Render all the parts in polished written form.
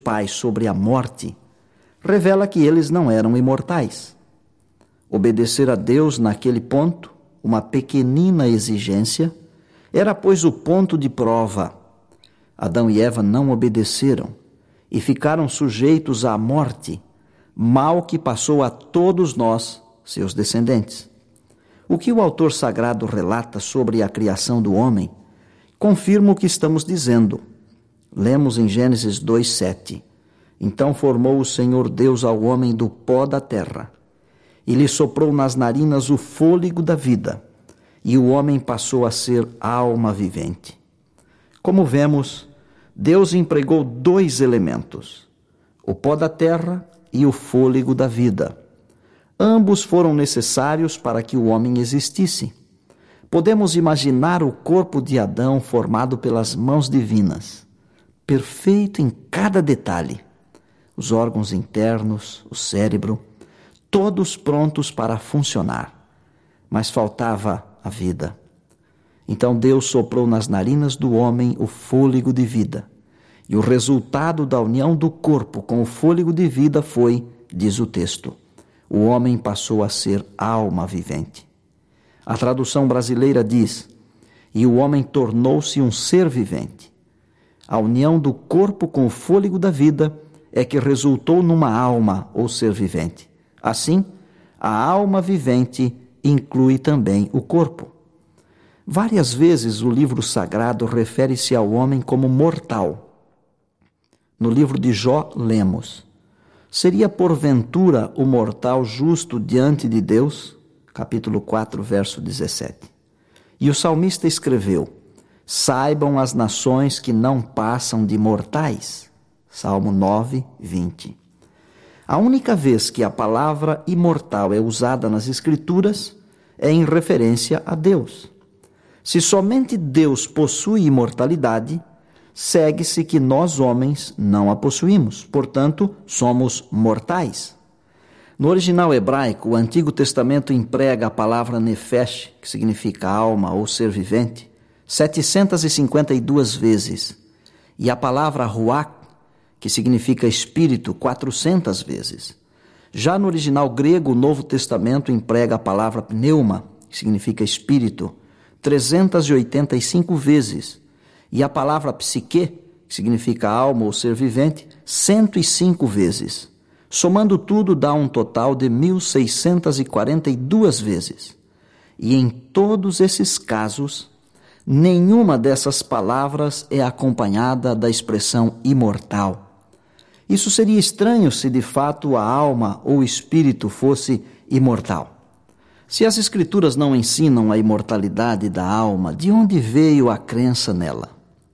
pais sobre a morte, revela que eles não eram imortais. Obedecer a Deus naquele ponto, uma pequenina exigência, era, pois, o ponto de prova. Adão e Eva não obedeceram e ficaram sujeitos à morte, mal que passou a todos nós, seus descendentes. O que o autor sagrado relata sobre a criação do homem confirma o que estamos dizendo. Lemos em Gênesis 2:7. Então formou o Senhor Deus ao homem do pó da terra, e lhe soprou nas narinas o fôlego da vida, e o homem passou a ser alma vivente. Como vemos, Deus empregou dois elementos, o pó da terra e o fôlego da vida. Ambos foram necessários para que o homem existisse. Podemos imaginar o corpo de Adão formado pelas mãos divinas, perfeito em cada detalhe. Os órgãos internos, o cérebro, todos prontos para funcionar. Mas faltava a vida. Então Deus soprou nas narinas do homem o fôlego de vida. E o resultado da união do corpo com o fôlego de vida foi, diz o texto, o homem passou a ser alma vivente. A tradução brasileira diz, e o homem tornou-se um ser vivente. A união do corpo com o fôlego da vida é que resultou numa alma ou ser vivente. Assim, a alma vivente inclui também o corpo. Várias vezes o livro sagrado refere-se ao homem como mortal. No livro de Jó, lemos, seria porventura o mortal justo diante de Deus? Capítulo 4, verso 17. E o salmista escreveu, saibam as nações que não passam de mortais. Salmo 9, 20. A única vez que a palavra imortal é usada nas Escrituras é em referência a Deus. Se somente Deus possui imortalidade, segue-se que nós, homens, não a possuímos. Portanto, somos mortais. No original hebraico, o Antigo Testamento emprega a palavra nefesh, que significa alma ou ser vivente, 752 vezes, e a palavra ruach, que significa espírito, 400 vezes. Já no original grego, o Novo Testamento emprega a palavra pneuma, que significa espírito, 385 vezes, e a palavra psique, que significa alma ou ser vivente, 105 vezes. Somando tudo, dá um total de 1.642 vezes. E em todos esses casos, nenhuma dessas palavras é acompanhada da expressão imortal. Isso seria estranho se de fato a alma ou o espírito fosse imortal. Se as Escrituras não ensinam a imortalidade da alma, de onde veio a crença nela?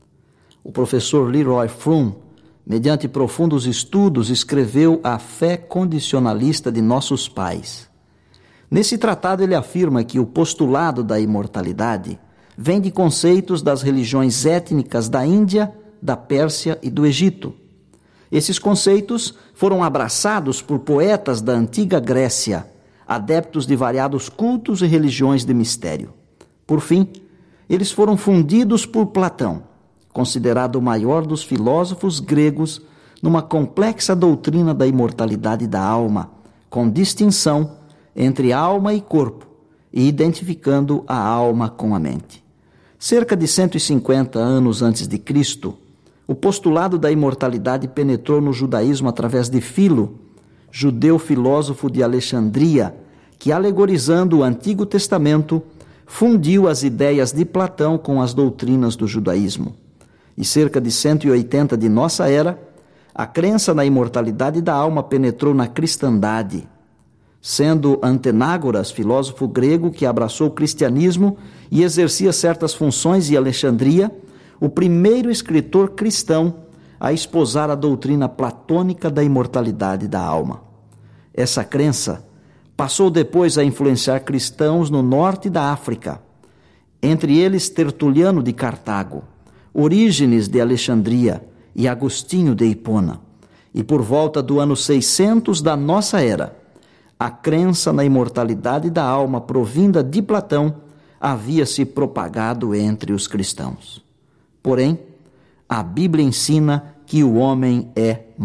O professor Leroy Froom, mediante profundos estudos, escreveu A Fé Condicionalista de Nossos Pais. Nesse tratado ele afirma que o postulado da imortalidade vem de conceitos das religiões étnicas da Índia, da Pérsia e do Egito. Esses conceitos foram abraçados por poetas da antiga Grécia, adeptos de variados cultos e religiões de mistério. Por fim, eles foram fundidos por Platão, considerado o maior dos filósofos gregos, numa complexa doutrina da imortalidade da alma, com distinção entre alma e corpo, e identificando a alma com a mente. Cerca de 150 anos antes de Cristo, o postulado da imortalidade penetrou no judaísmo através de Filo, judeu filósofo de Alexandria, que, alegorizando o Antigo Testamento, fundiu as ideias de Platão com as doutrinas do judaísmo. E cerca de 180 de nossa era, a crença na imortalidade da alma penetrou na cristandade, sendo Antenágoras, filósofo grego que abraçou o cristianismo e exercia certas funções em Alexandria, o primeiro escritor cristão a esposar a doutrina platônica da imortalidade da alma. Essa crença passou depois a influenciar cristãos no norte da África, entre eles Tertuliano de Cartago, Orígenes de Alexandria e Agostinho de Hipona. E por volta do ano 600 da nossa era, a crença na imortalidade da alma provinda de Platão havia se propagado entre os cristãos. Porém, a Bíblia ensina que o homem é